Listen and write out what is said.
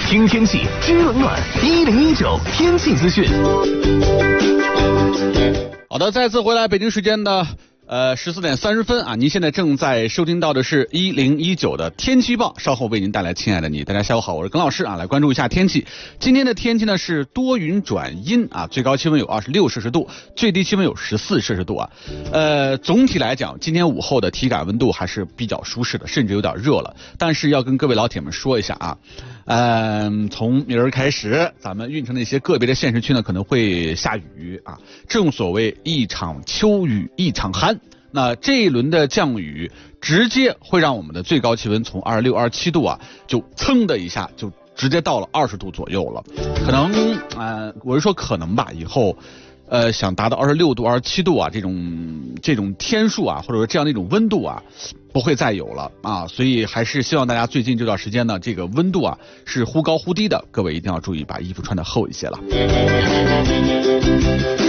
听天气知冷暖，1019天气资讯。 好的，再次回来，北京时间的14点30分啊！您现在正在收听到的是1019的天气预报，稍后为您带来亲爱的你。大家下午好，我是耿老师啊，来关注一下天气。今天的天气呢是多云转阴啊，最高气温有26摄氏度，最低气温有14摄氏度啊。总体来讲，今天午后的体感温度还是比较舒适的，甚至有点热了。但是要跟各位老铁们说一下啊，从明儿开始，咱们运城的一些个别的县市区呢可能会下雨啊，正所谓一场秋雨一场寒。那这一轮的降雨直接会让我们的最高气温从26、27度啊，就噌的一下就直接到了20度左右了。可能我是说可能吧，以后想达到26度、27度啊这种天数啊，或者说这样的一种温度啊，不会再有了啊。所以还是希望大家最近这段时间呢，这个温度啊是忽高忽低的，各位一定要注意把衣服穿得厚一些了。